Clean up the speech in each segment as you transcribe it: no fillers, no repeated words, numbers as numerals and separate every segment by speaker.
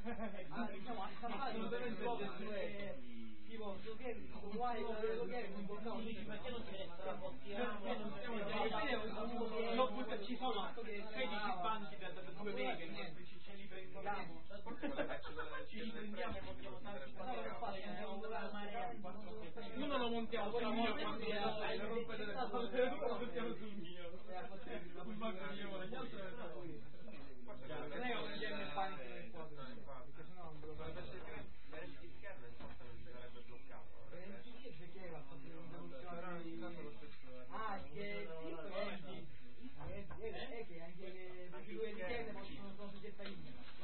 Speaker 1: diciamo a stampare un tipo lo che non portavo perché non c'è la possiamo
Speaker 2: non ci sono 13 banchi da 2 mega ce li prendiamo ci riprendiamo e montiamo tanti uno lo montiamo sul mio quando lo rompete lo mettiamo sul mio sul banco mio gli altri non è un genere panico perché sennò non ve lo fai
Speaker 3: l'NT schermo non si sarebbe bloccato
Speaker 1: perché era che che anche le due richieste possono soggetti a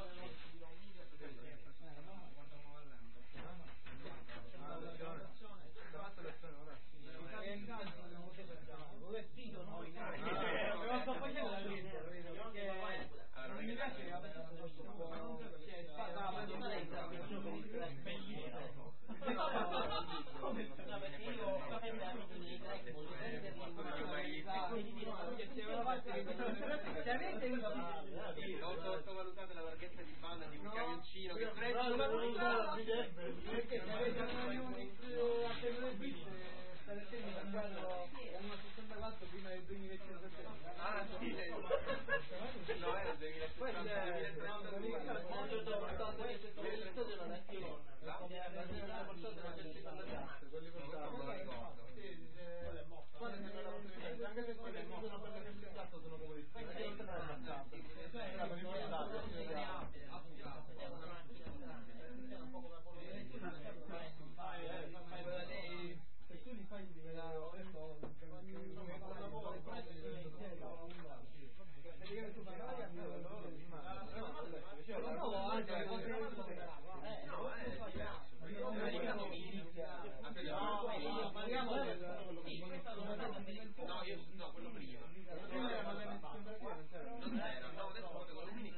Speaker 1: non mi piace
Speaker 3: sottovalutate la larghezza di banda di un camioncino che
Speaker 1: stare fermi a cambiarlo una 64 prima del 2017.
Speaker 3: Ah sì, no era il
Speaker 1: 2017. Se tu li fai diventare questo
Speaker 3: no, quello prima non era, no, adesso fate con l'unico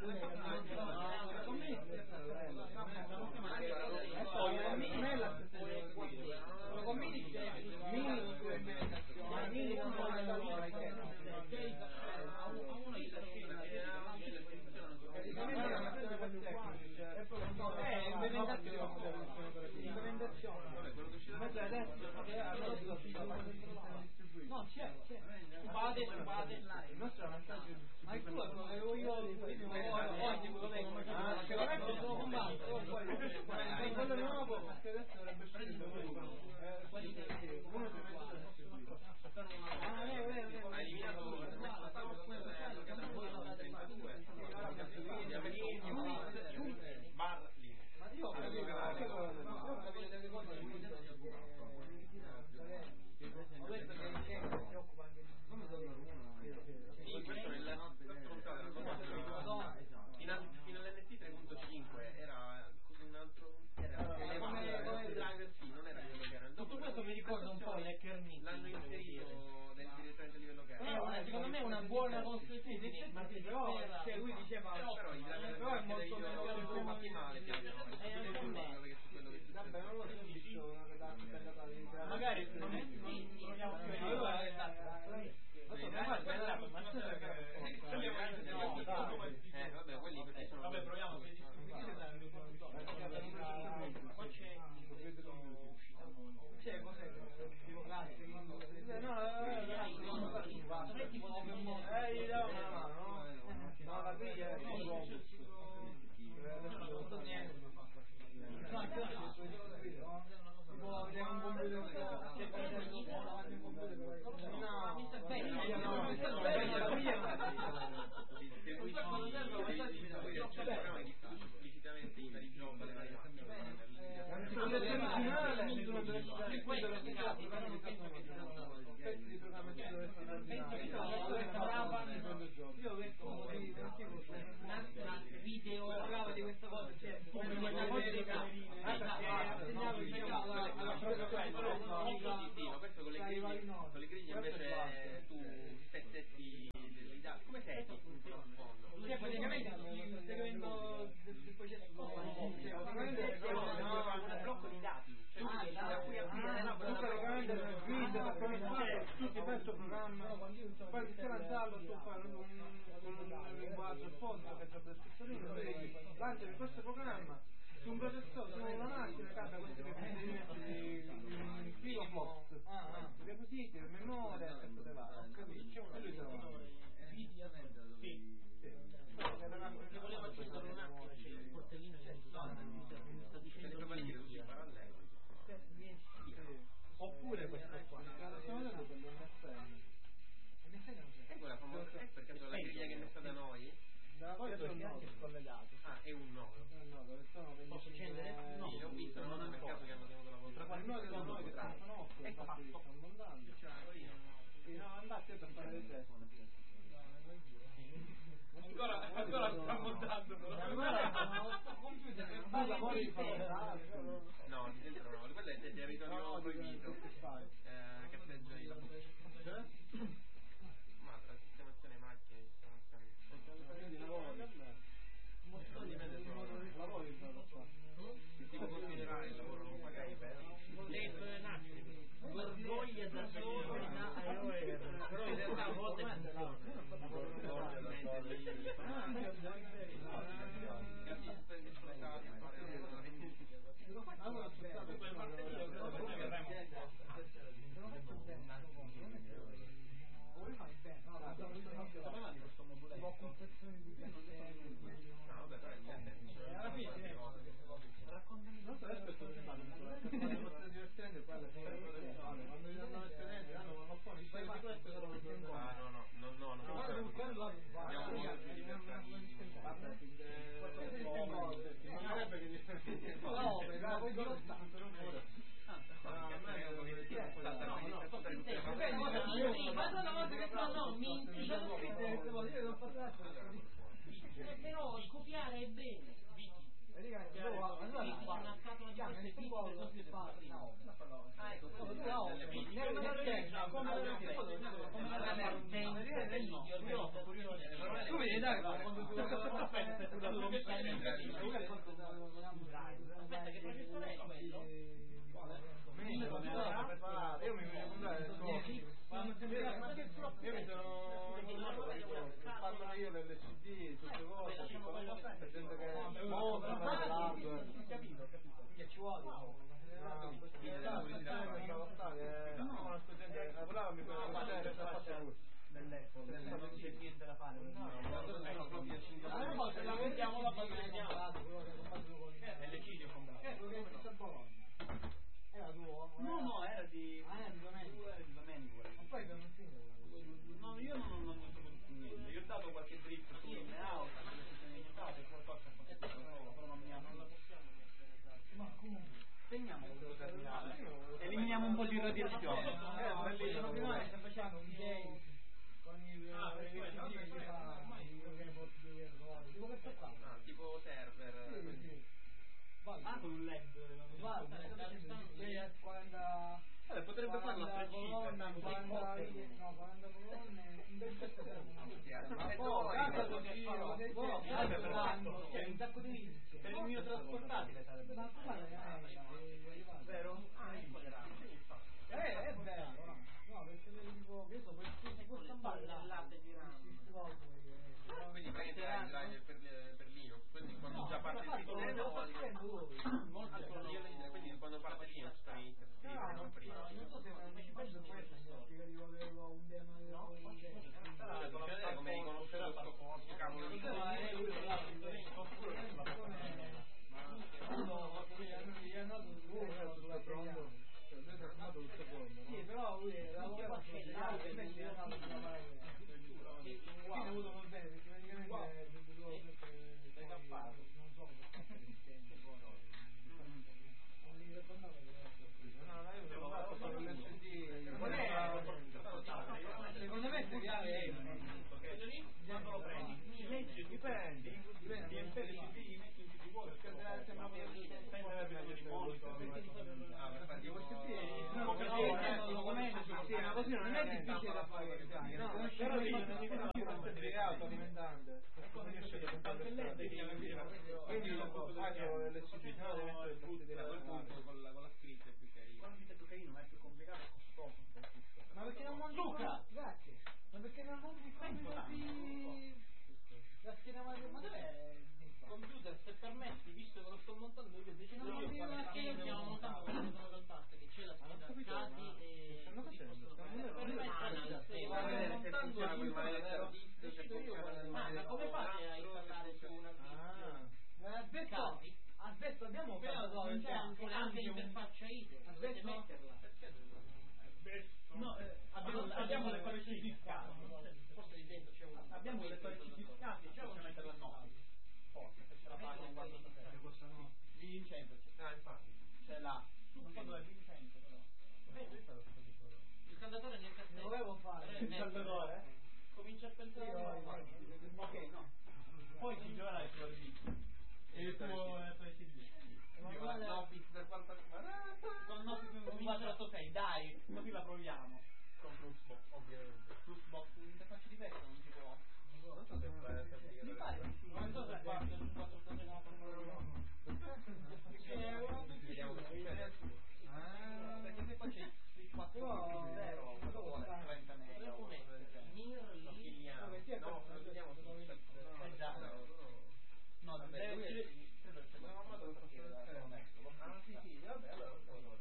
Speaker 1: no, c'è il nostro vantaggio ma il tuo lo avevo io sicuramente sono convinto quello nuovo perché adesso dovrebbe uscire
Speaker 3: ha eliminato la software e hanno chiamato 32 bar lì
Speaker 1: ma io ho capito delle cose si occupa anche
Speaker 3: sì, questo fino all'NT 3.5 era un altro sì, non era il livello che era
Speaker 2: tutto questo mi ricorda un po' l'hacker meeting
Speaker 3: l'hanno inserito direttamente a livello che era
Speaker 2: secondo me è una buona costruzione ma però
Speaker 1: lui diceva
Speaker 3: però è molto fatti male
Speaker 1: vabbè non lo so visto
Speaker 2: magari non è
Speaker 3: vabbè quelli perché sono
Speaker 2: vabbè proviamo
Speaker 1: c'è cos'è tipo classico no la griglia è
Speaker 3: esplicitamente i vari giochi le varie
Speaker 1: pezzi di programmazione video parlava di questa cosa come una cosa
Speaker 3: questo con le griglie invece tu setti come sei
Speaker 1: cioè praticamente il seguendo del progetto
Speaker 3: un blocco di dati da cui aprire
Speaker 1: tutti questo programma poi se lanciarlo tu fai un linguaggio fondo che sarebbe il pistolino, lanciami questo programma su un processore, su una macchina, cambia questi filoflops, i requisiti, le memorie, e te va, ho capito, e lui te lo va.
Speaker 4: Se volevo accendere un attimo, c'è il portellino che mi sta dicendo
Speaker 1: oppure questo qua
Speaker 3: E quella famosa, per caso la griglia che è messa da noi?
Speaker 1: credo sia anche scollegato.
Speaker 3: Ah, è un nodo.
Speaker 1: Dove sono
Speaker 4: posso accendere?
Speaker 3: Sì, ho visto, non è per caso che hanno tenuto la volta.
Speaker 1: tra noi da noi che sono
Speaker 3: Ecco fatto.
Speaker 1: stanno montando. No, andate per fare le teste.
Speaker 2: Ancora sta montando.
Speaker 3: No, di dentro no, quello è del territorio proibito. Castelli la buccia. Ma tra sistemazione macchine, che tipo considerare il lavoro non pagare per
Speaker 4: Dave Nastri vergogna da solo però in realtà a volte però copiare è bene una scatola di queste piccole non si fa
Speaker 1: tu vedi dai
Speaker 4: aspetta che processore è quello?
Speaker 1: io mi voglio comprare parlano io dell'LCD tutte cose per gente che monta l'hardware capito che ci vuole non c'è niente da fare se la vendiamo la è l'Ecidio era tuo? No, era di Domenico. Ma poi per non finire? No, io non ho saputo niente. Io ho dato qualche drift su un house, e qualcosa però non mi hanno. Ma come? Teniamo questo terminale. Eliminiamo un po' di radiazione. Bellissimo. Prima sta facendo un game con
Speaker 3: tipo server.
Speaker 1: Con un LED. Potrebbe farlo a 3 colonne, 40 colonne, invece un sacco di linee. Per il mio trasportatile sarebbe. Ma vero? È bello. No, perché tipo, che so, questa balla
Speaker 3: Quindi praticamente hai il driver per Linux, quindi quando già parte il sito quindi quando parte Linux fai non prima.
Speaker 1: Non so se mi penso questo avevo un demo
Speaker 3: come riconoscere questo cavolo di
Speaker 1: sì, però lui lavora ha avuto col bene perché praticamente non so secondo me quando lo prendi dipende sembra così non è difficile da fare però è autoalimentante quindi l'LCD
Speaker 3: con la scritta è più carina.
Speaker 1: Quando è più carino ma è più complicato e costoso un po' tutto. Ma perché non mondi grazie ma perché non mondi
Speaker 2: La scheda ma dov'è?
Speaker 4: Computer, se permetti, visto che lo sto montando io, decido io stiamo montando quello col basta, che c'è la scheda scasi e
Speaker 3: stanno facendo?
Speaker 4: decido io ma come fate a installare su una
Speaker 2: Aspetta, abbiamo
Speaker 4: c'è anche l'interfaccia IDE, dovete metterla.
Speaker 1: No, abbiamo le correzioni fiscali.
Speaker 4: Forse lì dentro c'è un...
Speaker 1: Abbiamo le correzioni fiscali, c'è una metterla a noi. Forse, se ce la fanno quando di Vincenzo
Speaker 3: infatti.
Speaker 1: c'è là. Non so dove è Vincenzo però.
Speaker 4: Il cantatore nel castello.
Speaker 2: Dovevo fare
Speaker 1: Il salvatore?
Speaker 4: Comincia a pensare
Speaker 1: Ok, no. Poi ci giocherà il tuo RB. E il tuo CD.
Speaker 3: No, per quanto riguarda...
Speaker 1: Con il nostro 486, dai, così la proviamo. Con Fluxbox, ovviamente. Fluxbox, interfaccia diversa, non si può.
Speaker 3: Non so se fa il
Speaker 1: Mi pare che sì. Non so se fa il 486
Speaker 3: vediamo che succede.
Speaker 1: Perché se poi c'è il 4.0, quello vuole 30 mega.
Speaker 3: No, vediamo
Speaker 1: no, sì, vabbè, allora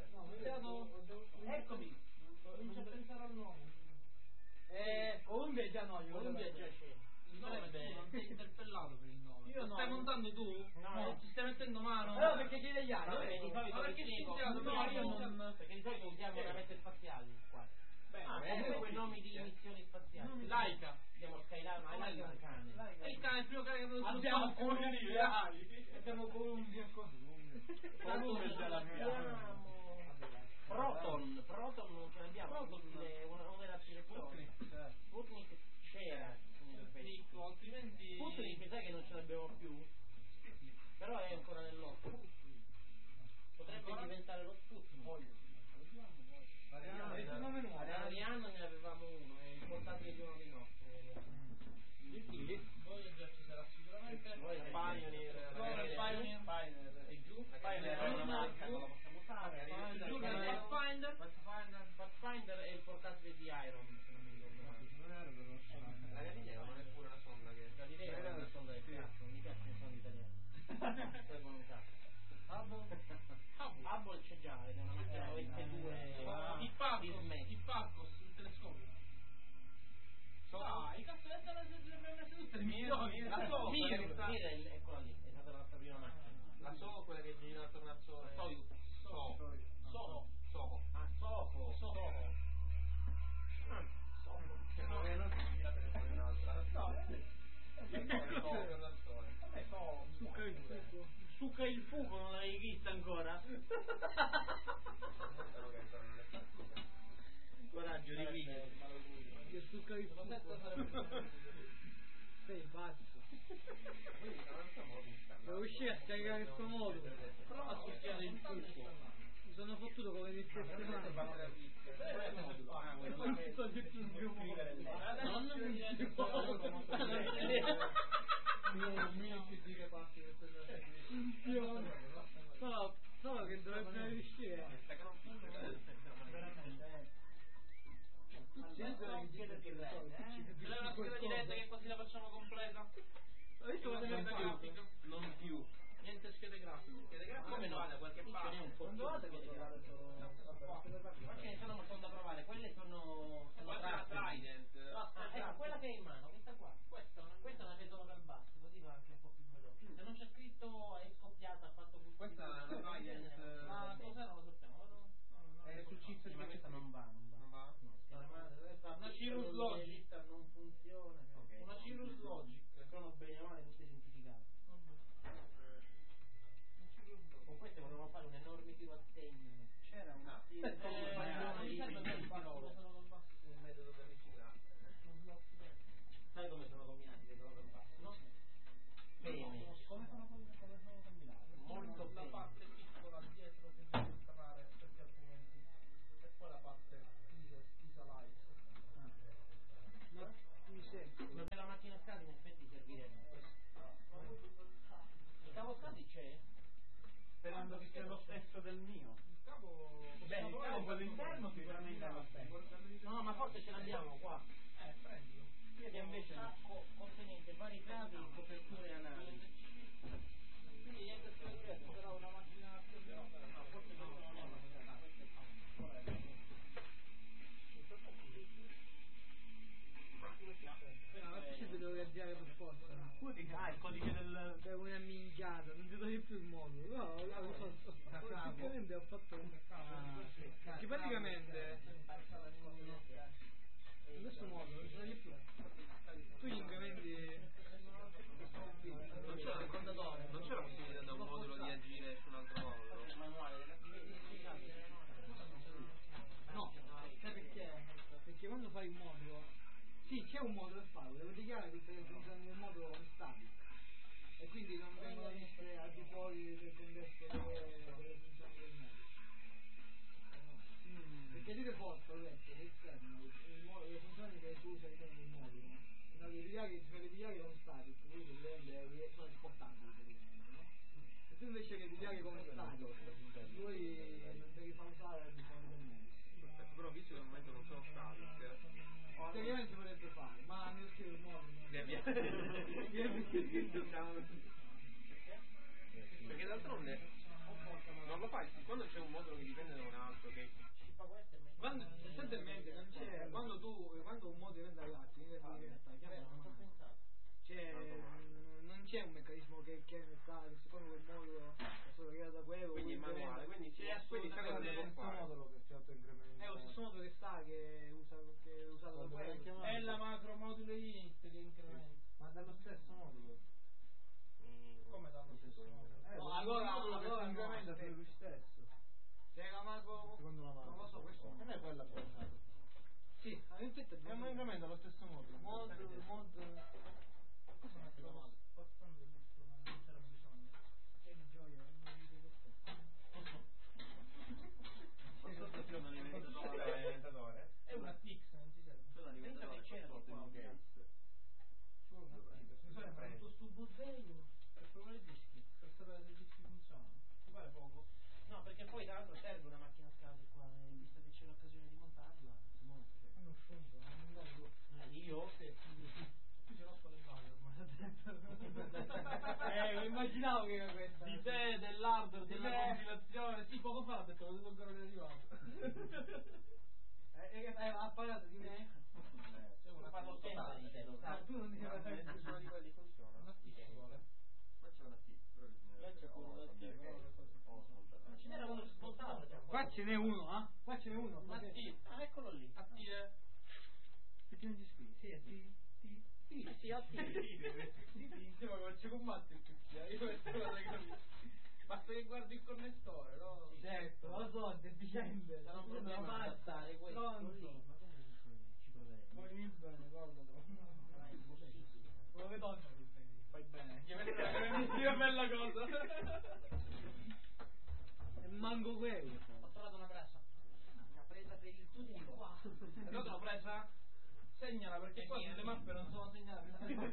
Speaker 1: eccomi.
Speaker 2: Comincia a pensare al nome. Columbia è già no,
Speaker 4: Columbia già c'è. Il nome non sei interpellato per il nome.
Speaker 2: Io
Speaker 4: lo stai montando tu?
Speaker 2: No.
Speaker 4: Ci stai mettendo mano?
Speaker 2: Allora perché chiede gli altri?
Speaker 4: Vabbè, di solito
Speaker 2: Ma perché scienziato?
Speaker 4: No, io non... Perché di solito usiamo navette spaziali qua. Come quei nomi di missioni spaziali. Laika. Abbiamo Skylar, ma Laika è un cane. È il cane, il primo cane che non
Speaker 2: abbiamo Columbia. Abbiamo Columbia.
Speaker 1: Columbia è già la mia.
Speaker 4: Proton non ce l'abbiamo. Una era Sputnik c'era. Altrimenti Sputnik sai che non ce l'abbiamo più. Però è ancora nell'otto. Potrebbe diventare lo Sputnik. Ariano ne avevamo uno, è il portatile di uno dei nostri. Voyager ci sarà sicuramente. Pioneer e giù.
Speaker 1: Pioneer è una marca, non la possiamo usare.
Speaker 4: Pathfinder è il portatile di Iron, se non mi ricordo male.
Speaker 3: La Galileo non è pure una sonda che...
Speaker 4: Galileo è una sonda del cazzo, non mi piacciono i sondi italiani. Servono un cazzo. Hubble c'è già, ed è una macchina OS2
Speaker 2: il Falcos, il telescopio. I cazzo abbiamo messo tutte le missioni.
Speaker 4: La eccola lì, è stata la nostra prima macchina.
Speaker 3: La So, quella che gira attorno al sole.
Speaker 4: Soho.
Speaker 3: Che non si gira per fare un'altra.
Speaker 4: Succa il fuoco, non l'hai vista ancora? Coraggio, ripiglio.
Speaker 2: Che succa il fuoco. Sei pazzo. Devo uscire a scaricare questo modo.
Speaker 4: Prova a succhiare il fuoco.
Speaker 2: Mi sono fottuto come le stesse mani. Solo che dovrebbe riuscire.
Speaker 4: C'è una scheda di rete che così la facciamo completa. Non più. Niente schede grafiche. Come no? Da qualche parte. Un po' ma ce ne sono da provare. Quelle sono Trident. Ecco, quella che è in mano, questa qua. Questa la vedo dal basso, così va anche un po' più veloce. Se non c'è scritto è scoppiata, ha fatto così.
Speaker 3: Questa è una Trident.
Speaker 4: Ma cos'è non lo sappiamo.
Speaker 3: È sul chip, ma questa non va.
Speaker 4: Una Cirrus Logic non funziona. Una Cirrus Logic. Sono bene o male tutte identificate. Con queste volevamo fare un enorme tiro a segno.
Speaker 1: C'era una
Speaker 3: Un metodo per riciclare.
Speaker 4: Sai come sono combinati le cose in basso, no? Bene.
Speaker 1: Come sono combinati?
Speaker 4: Molto bene.
Speaker 2: La parte piccola dietro che devi entrare perché altrimenti e poi la parte Isalize. Mi senti?
Speaker 4: Per la macchina scadi in effetti servirebbe. Il cavo scadi c'è?
Speaker 1: Sperando che sia lo stesso del mio.
Speaker 2: Il cavo...
Speaker 1: Beh, il cavo quello interno sicuramente è lo stesso.
Speaker 4: No, ma forse ce l'abbiamo qua.
Speaker 2: Prendilo.
Speaker 4: Che invece sacco contenente vari scavi, coperture e analisi. Quindi niente segreto, però una macchina più o meno, forse non è una macchina.
Speaker 2: Ci si deve avviare per forza.
Speaker 1: Ah, il codice del...
Speaker 2: Per una minchiata, non ti togli più il modulo. No, praticamente ho fatto un... Che praticamente... In questo modo non ti togli più. Tu gli incrementi...
Speaker 3: Non c'era il contatore, non c'era la possibilità da un modulo di agire su un altro modulo?
Speaker 2: No, sai perché? Perché quando fai un modulo... Sì, c'è un modulo per farlo, devo dichiarare che le funzioni del modulo come stabili. E quindi non vengono messe al di fuori del contesto delle funzioni del modulo. Perché di default ho detto che esterno le funzioni che tu usi all'interno del modulo, no? Devi dichiarare come static, quindi praticamente sono esportabili praticamente, no? E tu invece che dichiari come static, lui non devi far usare al di fuori del modulo.
Speaker 3: Però visto che al momento non sono static,
Speaker 2: Teoricamente si potrebbe fare, ma nel scrivo il modulo
Speaker 3: perché d'altronde non lo fai quando c'è un modulo che dipende da un altro che
Speaker 2: sostanzialmente non c'è quando un modulo dipende dall'altro non c'è un meccanismo che secondo quel modulo è stato creato da quello,
Speaker 3: quindi è manuale, quindi
Speaker 2: c'è assolutamente
Speaker 5: questo modulo che si autoincrementa.
Speaker 2: è lo stesso modulo che sta che è usato da quello,
Speaker 5: è la macro modulo init che incrementa, ma dallo stesso modulo. Come dallo stesso modulo?
Speaker 2: No, allora
Speaker 5: incrementa per lui stesso.
Speaker 2: Se la macro
Speaker 5: Secondo la macro
Speaker 2: non lo so, questo
Speaker 5: non è quella pensata.
Speaker 2: sì, in effetti
Speaker 5: è un incremento allo stesso modulo.
Speaker 2: Cosa è la macro?
Speaker 5: Non c'era bisogno.
Speaker 2: Che gioia, non mi dico
Speaker 1: C'è un alimentatore.
Speaker 5: È una Tix, non ti serve.
Speaker 1: C'è un alimentatore sotto in un case.
Speaker 5: Bisogna fare tutto sto bordello per provare i dischi, per sapere se i dischi funzionano. Ti pare poco?
Speaker 4: No, perché poi tra l'altro serve una macchina scavi qua, visto che c'è l'occasione di montarla, si monta.
Speaker 2: non sciunto, non dai tu.
Speaker 4: Io?
Speaker 5: Sì. Qui c'è l'otto del bagno ormai.
Speaker 2: Lo immaginavo che era questa.
Speaker 5: Di te, dell'hardware, della compilazione. Sì, poco fa ha detto che non ancora non è arrivato.
Speaker 2: Ha parlato di me?
Speaker 5: C'è una
Speaker 4: Parlo sempre di te, lo sai.
Speaker 2: Tu non devi parlare
Speaker 3: nessuno di quelli funziona.
Speaker 5: Una Tix vuole.
Speaker 3: Ma c'è una T, però
Speaker 4: Non ce n'era uno spontato.
Speaker 2: Qua ce n'è uno, Qua ce n'è uno.
Speaker 5: Una T.
Speaker 4: Eccolo lì.
Speaker 5: Attive.
Speaker 2: Perché non ti scrivi? Sì, è
Speaker 4: Sì,
Speaker 5: Insieme come ci combatti il picchia. Io questa cosa che basta che guardi il connettore, no?
Speaker 2: Sì, certo, lo so, è deficiente.
Speaker 4: Sarà un problema adattare questo lì. Ma comunque ci proveremo.
Speaker 2: Vuoi bene, guardalo. Lo vedo fai bene.
Speaker 5: Che bella cosa.
Speaker 2: E manco quello.
Speaker 4: Ho trovato una presa. Una presa per il tubo.
Speaker 5: E allora l'ho presa? Segnala perché qua le mappe non sono segnate.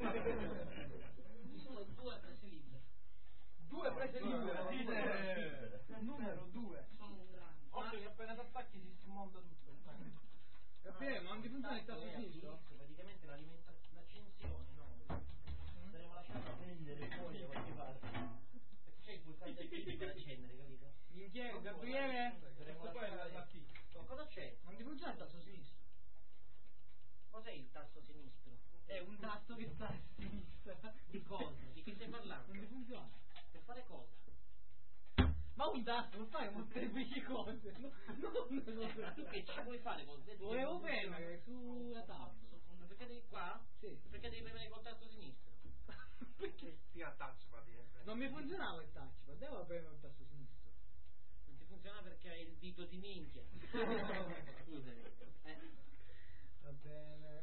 Speaker 4: Ci sono 2 prese libere.
Speaker 5: 2 prese libere.
Speaker 2: Numero 2.
Speaker 4: Sono un grande.
Speaker 5: Occhio che appena ti attacchi si smonta tutto.
Speaker 2: Capire, ma anche funziona il tasto sinistro?
Speaker 4: Praticamente l'accensione, no? Saremo lasciati a prendere fuori da qualche parte. Perché c'è il pulsante P per accendere, capito?
Speaker 2: Minchia, Gabriele?
Speaker 5: Questo qua è la T.
Speaker 4: Cosa c'è?
Speaker 2: Non ti funziona il tasto sinistro?
Speaker 4: Cos'è il tasto sinistro?
Speaker 2: È un tasto che sta a sinistra.
Speaker 4: Di cosa? Di che stai parlando?
Speaker 2: Non ti funziona?
Speaker 4: Per fare cosa?
Speaker 2: Ma un tasto, non fai molteplici cose.
Speaker 4: Tu che ci vuoi fare con te?
Speaker 2: Volevo premere sulla tab.
Speaker 4: Perché devi qua?
Speaker 2: Sì.
Speaker 4: Perché devi premere col tasto sinistro?
Speaker 2: Perché?
Speaker 3: Fino a touchpad.
Speaker 2: Non mi funzionava il touchpad, devo premere il tasto sinistro.
Speaker 4: Non ti funziona perché hai il dito di minchia. Scusami.
Speaker 2: Va bene.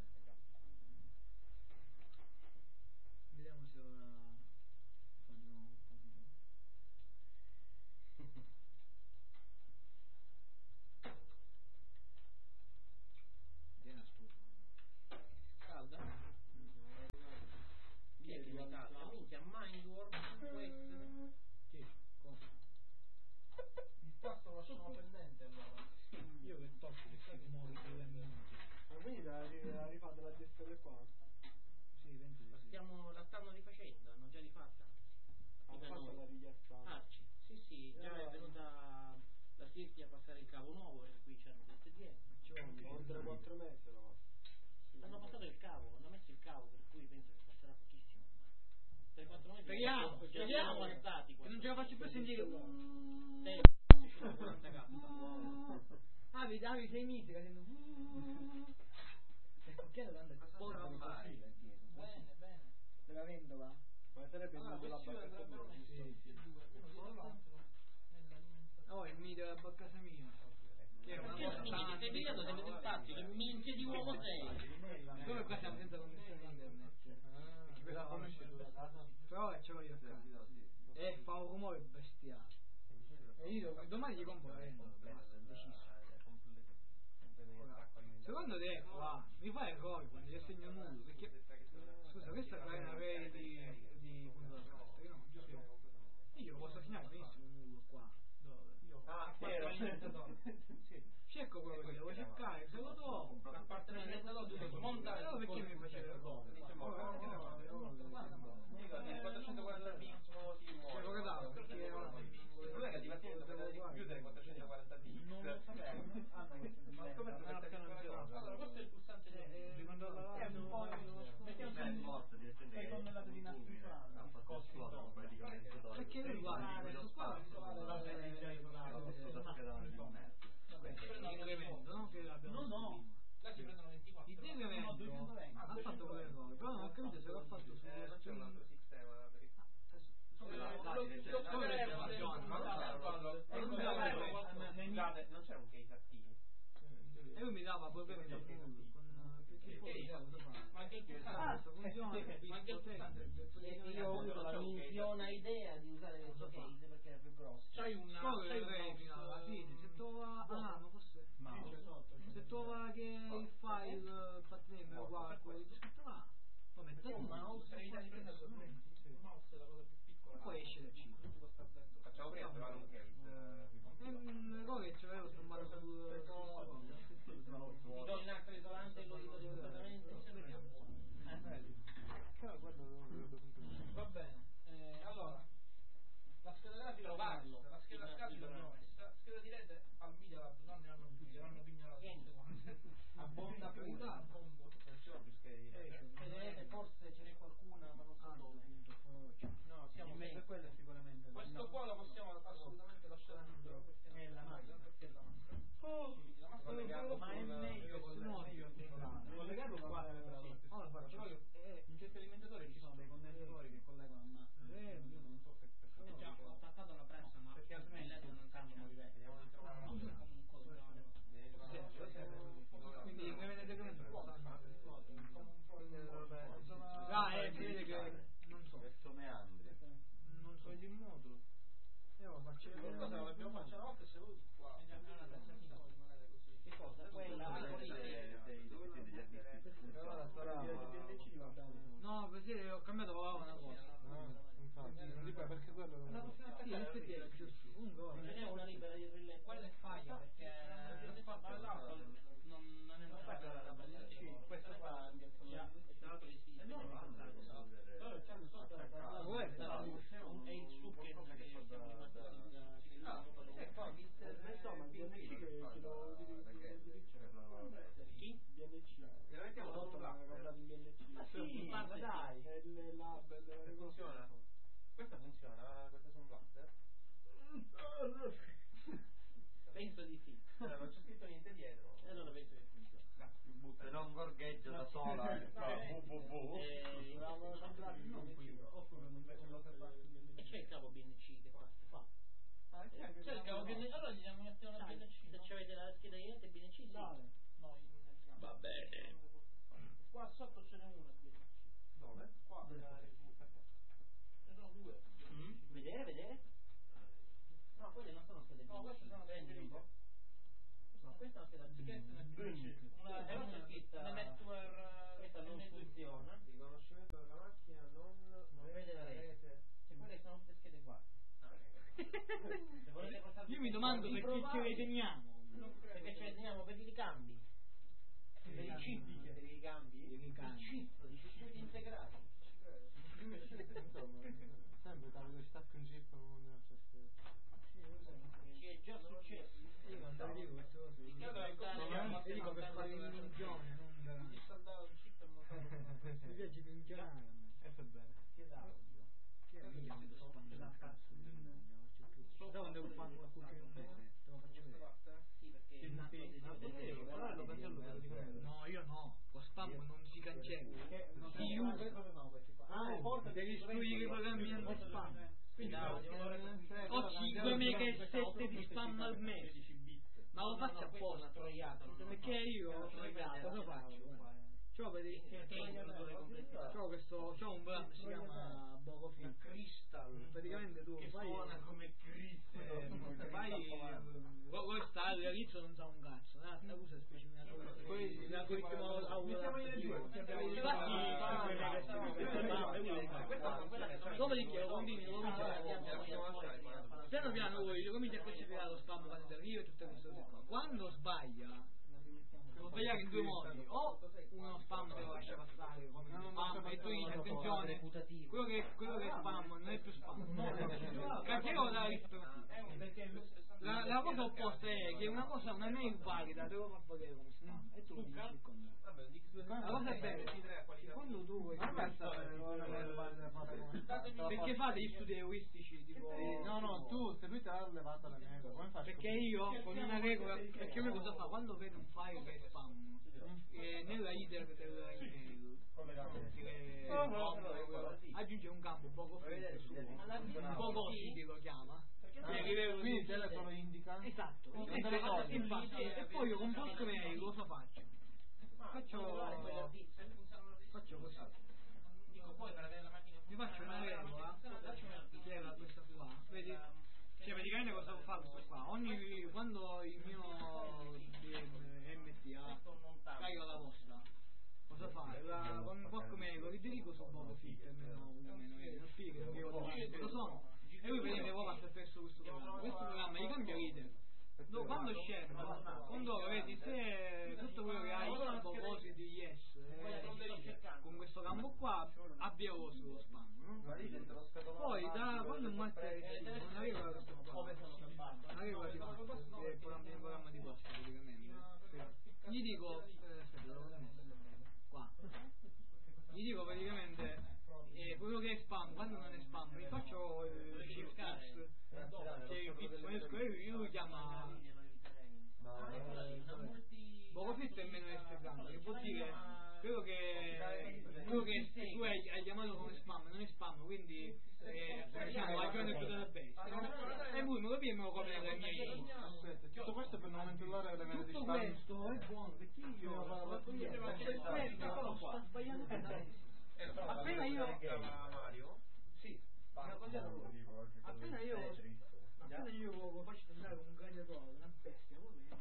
Speaker 2: Vediamo se ora facciamo un po' di tempo. Tieni la stufa.
Speaker 4: Calda? Chi è che mi taglia? Minchia, Mindwarp, questo.
Speaker 2: Sì, cosa?
Speaker 5: Il tasto lo lasciamo pendente allora.
Speaker 2: Io che tocco che si muove con le mani.
Speaker 5: Ma quindi l'ha rifatto
Speaker 4: Sì, già è venuta la Sirti a passare il cavo nuovo, perché qui c'erano queste dietro.
Speaker 2: Oltre 4 mesi
Speaker 4: Hanno passato il cavo, hanno messo il cavo, per cui penso che passerà pochissimo. 3-4 mesi.
Speaker 5: Speriamo,
Speaker 4: stati
Speaker 5: che non ce la faccio più sentire. Avi 6 mesi che sento. Perché non anda così? Bene. Della vendola? Ma sarebbe il mito della bacca Oh, il mito della bacca mia. Che è una cosa
Speaker 4: stai pigliando delle testati, che minchia di uomo sei?
Speaker 5: Come qua siamo senza connessione internet. Perché questa conosce da casa. Però ce l'ho io a casa. E fa un rumore bestiale. E io domani gli compro la vendola. Deciso. Secondo te qua mi fa errore quando gli assegno nudo, perché scusa, questa qua è una rete di punto io no, giusto? Io lo posso assegnare benissimo nudo qua. Cerco quello che devo cercare, se lo trovo a parte la rete lo devo smontare. Allora perché mi faceva errore?
Speaker 3: Il 440 bits si muore. Il problema è che attivamente chiudere 440 bits.
Speaker 1: Non lo sapevo.
Speaker 3: Ma ho scoperto questa canzone.
Speaker 4: Allora, questo è il pulsante del
Speaker 1: È un po' sei tonnellate di nastro
Speaker 5: perché lui guarda questo qua incremento, no? Che abbiamo
Speaker 1: no.
Speaker 5: Là si prendono 24. Il decremento ha fatto quell'errore, però non ho capito se l'ha fatto su
Speaker 3: c'è un altro sistema per non c'è un case attivo.
Speaker 5: E lui mi dava problemi da nudo perché poi ma anche il pulsante funziona,
Speaker 4: io ho avuto la minchiona idea di usare questo case perché era più grosso.
Speaker 5: C'hai una fino alla fine, se trova ma forse se trova che il file pattern è uguale a quello che c'è scritto là, poi mette un mouse e il mouse è la cosa più piccola e poi esce da 5.
Speaker 3: Facciamo prima trovare un case.
Speaker 5: L'errore che c'avevo stommato
Speaker 4: mi do il nastro isolante e lo dico completamente
Speaker 5: va bene, allora la scheda grafica la scheda grafica l'abbiamo messa, scheda di rete al Media Lab non ne hanno più, gliel'hanno pignata abbonda priorità a fondo
Speaker 4: forse ce n'è qualcuna ma non so dove. No, siamo
Speaker 1: in mezzo a quello sicuramente.
Speaker 5: Questo qua lo possiamo assolutamente lasciare libero perché è la macchina, perché è la macchina.
Speaker 1: Ma è meglio collegarlo qua. In certi alimentatori ci sono dei condensatori che collegano al massimo. Io non so se
Speaker 4: Già, ho attaccato la pressa, ma
Speaker 1: perché altrimenti non cambia livello.
Speaker 3: Vediamo di trovare
Speaker 5: quindi si vede che non so
Speaker 2: verso Meandri.
Speaker 5: non so il modo faccio cosa l'abbiamo fatto una volta se vuoi qua
Speaker 4: che cosa? Quella
Speaker 5: no così ho cambiato una cosa perché quello sì, era giusto
Speaker 4: non è una libera di rilevare, quella è faglia perché non è una faglia la bellezza. Questo qua è stato che si è il succo che chi?
Speaker 3: Mettiamo sotto l'acqua.
Speaker 1: Sì, dai.
Speaker 3: Funziona? Questa funziona? Questa su un blaster?
Speaker 4: Penso di sì.
Speaker 3: Non c'è scritto niente dietro.
Speaker 4: E allora penso che funziona.
Speaker 2: Se non gorgheggia da sola e
Speaker 4: e c'è il cavo BNC che fa?
Speaker 5: c'è il cavo BNC allora gli mettiamo la BNC
Speaker 4: se c'avete la scheda di rete BNC sì.
Speaker 5: no
Speaker 4: va bene
Speaker 5: qua sotto ce n'è una BNC
Speaker 3: dove?
Speaker 5: qua ce ne sono due
Speaker 4: vedere no quelle non sono schede BNC
Speaker 5: no queste sono schede
Speaker 4: un po'. No, questa è una scheda BNC
Speaker 5: una
Speaker 4: c'è scritta questa non funziona
Speaker 3: Riconoscimento della macchina non
Speaker 4: vede la rete se quelle sono tutte schede qua se volete
Speaker 5: io mi domando perché ce le teniamo
Speaker 4: perché ce le teniamo per i ricambi per i chip per i ricambi i circuiti integrati
Speaker 2: insomma sempre quando stacco un chip non
Speaker 4: già successo.
Speaker 5: Io non te dico queste cose. Io dico per fare il minchione, non
Speaker 4: Gli saltava un chip e montato
Speaker 5: mi piace minchionare.
Speaker 2: È bello.
Speaker 4: che da audio.
Speaker 5: Che è minchione? Da quando devo fare una cucina in un mese? Te lo faccio vedere.
Speaker 4: Sì, perché
Speaker 5: Però lo cancello periodicamente. No, io no. Lo spam non si cancella. Si usa. Devi istruire i programmi anti-spam. Ho 5 mega e 7 di spam al mese. Ma lo faccio apposta. Perché io cosa faccio? C'ho un programma che si chiama Bogofilm Crystal. Praticamente tu fai
Speaker 2: come Cristo.
Speaker 5: lo installi, all'inizio non sa un cazzo, la cosa specificata. Poi l'algoritmo dopodiché lo continui, piano piano lui comincia a classificare lo spam quando arriva e tutte queste cose qua. Quando sbaglia può sbagliare in due modi: o uno spam te lo lascia passare come spam e tu dici attenzione, quello che è spam non è più spam, cancello dalla lista. La cosa opposta è che una mail valida te lo fa vedere come spam e tu dici il contrario. La cosa è bella che quando tu vuoi perché fate gli studi egoistici tipo
Speaker 2: tu se lui te l'ha levata la mail come fai?
Speaker 5: Perché io con una regola, perché lui cosa fa? Quando vede un file che è spam nella header dell'email aggiunge un campo poco suo, un po' così lo chiama,
Speaker 2: quindi te le solo indica?
Speaker 5: esatto, infatti, e poi io con post mail cosa faccio? Faccio così, mi faccio una regola che era questa qua, vedi? Cioè praticamente cosa fa questo qua? Quando il mio MTA carica la posta, cosa fa? Con un po' come lo ridirigo su Bogofilm non spiega che io sono e lui vede che passa attraverso questo programma gli cambia leader. Quando scende, quando vedi se tutto quello che hai in proposito di yes con questo campo qua abbia sullo spam, no? Poi da quando mette una regola questo qua, una regola di posta, che è il programma di posta praticamente, gli dico qua, gli dico praticamente quello che è spam, quando non è spam mi faccio il shift X lui chiama Bogofilm è meno estregato, che vuol dire quello che tu hai chiamato come spam non è spam, quindi diciamo ha giocato il database, no? E lui me lo pia e me lo copia nella mia email.
Speaker 2: Aspetta, tutto questo per non controllare le mail di
Speaker 5: Tutto
Speaker 2: spam.
Speaker 5: questo è buono perché io sto sbagliando per appena io
Speaker 3: Mario?
Speaker 5: sì, appena io lo faccio andare con un gladiatore, una bestia,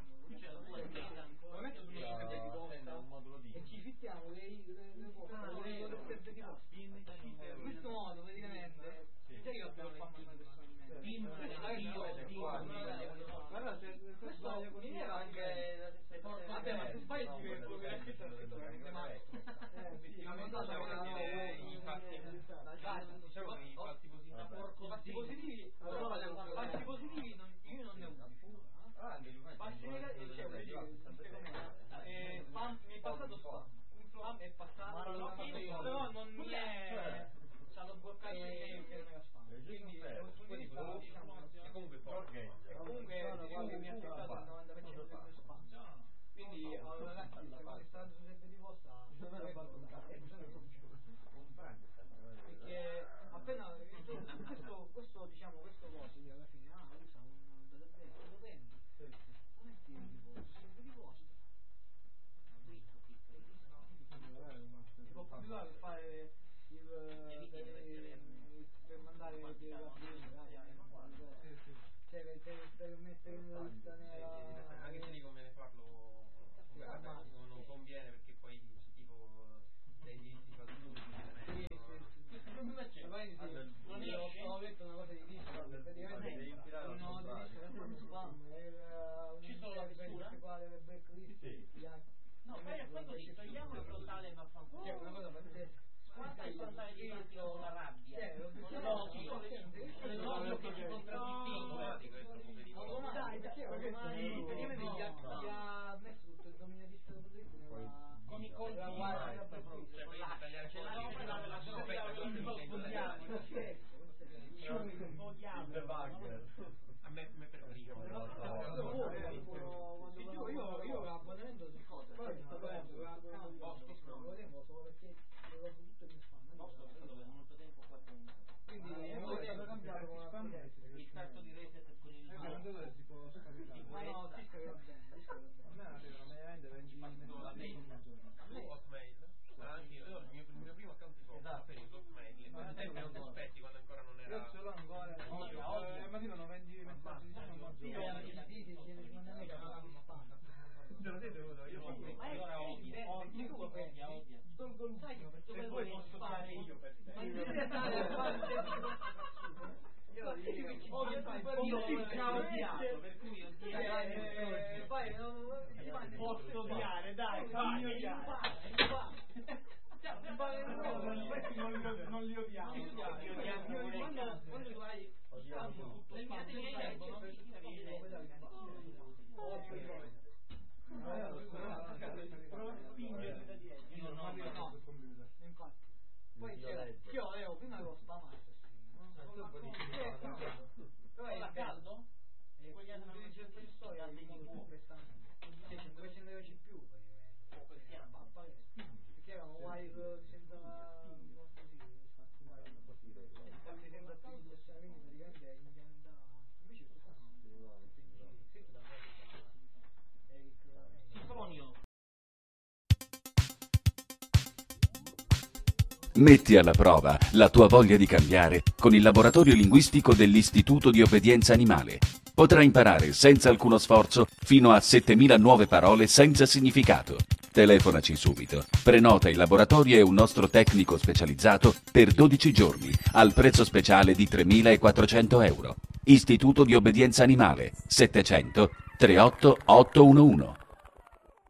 Speaker 5: lo metto sullo schermo di posta e ci fittiamo le poste di posta. In questo modo praticamente sai che ho fatto una personalmente guarda se sbaglio così vabbè ma se sbaglio si vede quello che l'ha scritto veramente male fatti positivi io non ne uso fatti negativi spam mi è passato spam è passato però non mi è stato bloccato che non era spam quindi comunque mi ha accettato il 90% del spam quindi ragazzi se state sul sito di posta perché appena questo diciamo questo coso alla fine usa un database lo prendi non è tipo di posta si può configurare per fare per mandare per mettere nella lista nera
Speaker 3: anche se dico me ne farlo non conviene perché poi tipo dei diritti
Speaker 5: ho detto una cosa di digital praticamente ci sono la principale del blacklist
Speaker 4: no poi a quando ci togliamo il totale vaffanculo
Speaker 5: che è una cosa
Speaker 4: quanto è contare di tanti con la rabbia non l'odio che ci contraddistingue
Speaker 2: non li odiamo.
Speaker 4: Quando tu hai le mie servono
Speaker 5: poi io avevo prima lo spamato però è caldo e quegli anni non c'è più storia al 500 euro più perché erano live senza
Speaker 6: Metti alla prova la tua voglia di cambiare con il laboratorio linguistico dell'Istituto di Obbedienza Animale. Potrai imparare senza alcuno sforzo fino a 7.000 nuove parole senza significato. Telefonaci subito, prenota il laboratorio e un nostro tecnico specializzato per 12 giorni al prezzo speciale di 3.400 euro. Istituto di Obbedienza Animale 700 38 811